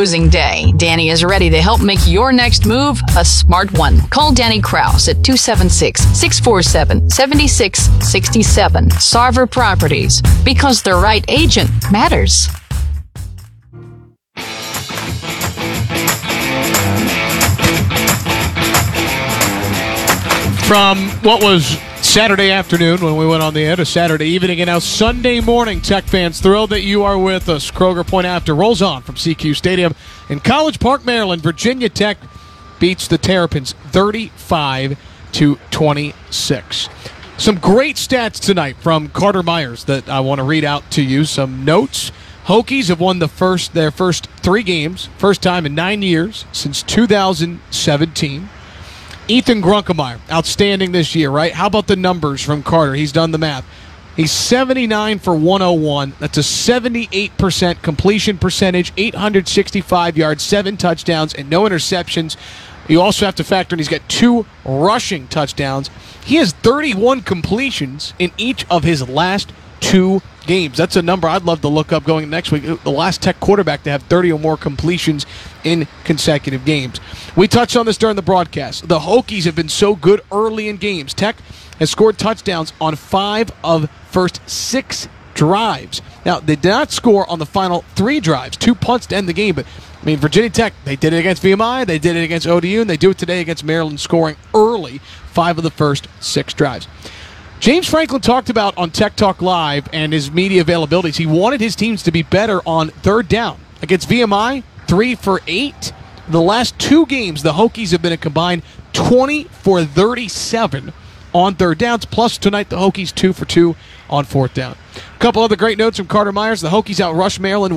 closing day, Danny is ready to help make your next move a smart one. Call Danny Kraus at 276-647-7667. Sarver Properties, because the right agent matters. From what was Saturday afternoon when we went on the air to Saturday evening, and now Sunday morning, Tech fans, thrilled that you are with us. Kroger Point After rolls on from CQ Stadium in College Park, Maryland. Virginia Tech beats the Terrapins 35-26. Some great stats tonight from Carter Myers that I want to read out to you. Some notes. Hokies have won their first 3 games, first time in 9 years since 2017. Ethan Grunkemeyer, outstanding this year, right? How about the numbers from Carter? He's done the math. He's 79 for 101. That's a 78% completion percentage, 865 yards, 7 touchdowns, and no interceptions. You also have to factor in he's got 2 rushing touchdowns. He has 31 completions in each of his last 2 games. That's a number I'd love to look up going next week. The last Tech quarterback to have 30 or more completions in consecutive games. We touched on this during the broadcast. The Hokies have been so good early in games. Tech has scored touchdowns on 5 of first 6 drives. Now, they did not score on the final 3 drives, 2 punts to end the game, but I mean, Virginia Tech, they did it against VMI, they did it against ODU, and they do it today against Maryland, scoring early 5 of the first 6 drives. James Franklin talked about on Tech Talk Live and his media availabilities, he wanted his teams to be better on third down. Against VMI, 3 for 8. The last 2 games, the Hokies have been a combined 20 for 37 on third downs. Plus, tonight, the Hokies 2 for 2 on fourth down. A couple other great notes from Carter Myers. The Hokies outrushed Maryland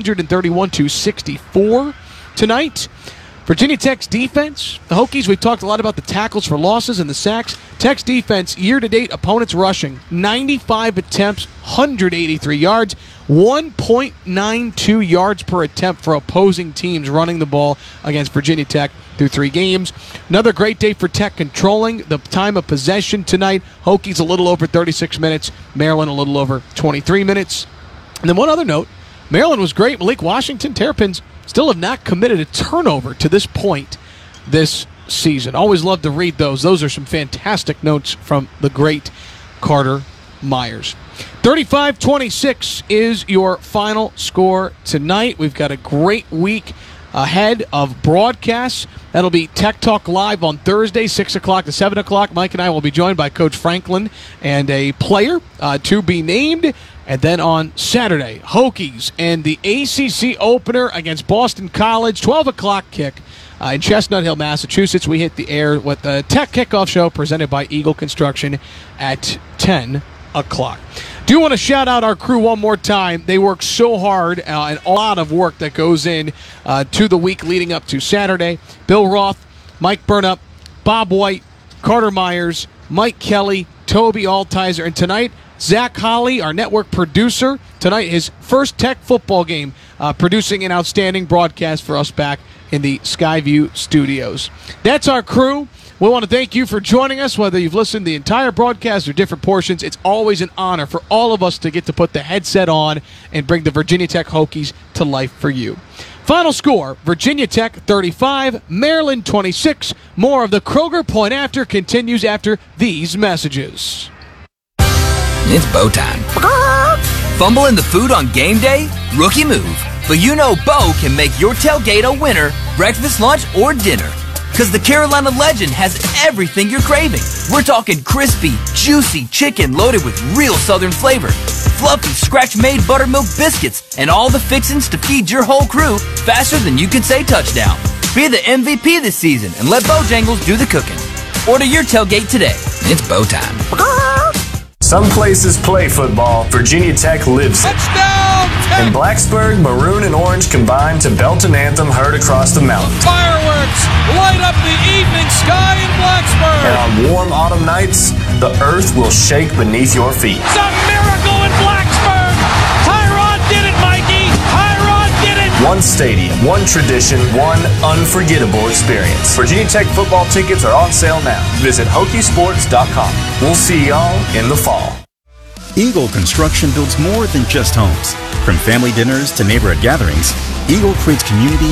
131-64 tonight. Virginia Tech's defense, the Hokies, we've talked a lot about the tackles for losses and the sacks. Tech's defense, year-to-date, opponents rushing 95 attempts, 183 yards, 1.92 yards per attempt for opposing teams running the ball against Virginia Tech through 3 games. Another great day for Tech controlling the time of possession tonight. Hokies a little over 36 minutes, Maryland a little over 23 minutes. And then one other note, Maryland was great. Malik Washington, Terrapins still have not committed a turnover to this point this season. Always love to read those. Those are some fantastic notes from the great Carter Myers. 35-26 is your final score tonight. We've got a great week ahead of broadcasts. That'll be Tech Talk Live on Thursday, 6 o'clock to 7 o'clock. Mike and I will be joined by Coach Franklin and a player to be named. And then on Saturday, Hokies and the ACC opener against Boston College, 12 o'clock kick in Chestnut Hill, Massachusetts. We hit the air with the Tech Kickoff Show presented by Eagle Construction at 10 o'clock. Do want to shout out our crew one more time. They work so hard, and a lot of work that goes in to the week leading up to Saturday. Bill Roth, Mike Burnup, Bob White, Carter Myers, Mike Kelly, Toby Altizer, and tonight, Zach Holly, our network producer. Tonight, his first Tech football game, producing an outstanding broadcast for us back in the Skyview studios. That's our crew. We want to thank you for joining us, whether you've listened to the entire broadcast or different portions. It's always an honor for all of us to get to put the headset on and bring the Virginia Tech Hokies to life for you. Final score, Virginia Tech 35, Maryland 26. More of the Kroger Point After continues after these messages. It's Bo time. Fumbling the food on game day? Rookie move. But you know Bo can make your tailgate a winner, breakfast, lunch, or dinner. Because the Carolina Legend has everything you're craving. We're talking crispy, juicy chicken loaded with real Southern flavor, fluffy, scratch-made buttermilk biscuits, and all the fixings to feed your whole crew faster than you could say touchdown. Be the MVP this season and let Bojangles do the cooking. Order your tailgate today. It's Bo time. Some places play football. Virginia Tech lives it. Touchdown! In Blacksburg, maroon and orange combine to belt an anthem heard across the mountains. Fireworks light up the evening sky in Blacksburg. And on warm autumn nights, the earth will shake beneath your feet. It's a miracle in Blacksburg. Tyrod did it, Mikey. Tyrod did it. One stadium, one tradition, one unforgettable experience. Virginia Tech football tickets are on sale now. Visit Hokiesports.com. We'll see y'all in the fall. Eagle Construction builds more than just homes. From family dinners to neighborhood gatherings, Eagle creates community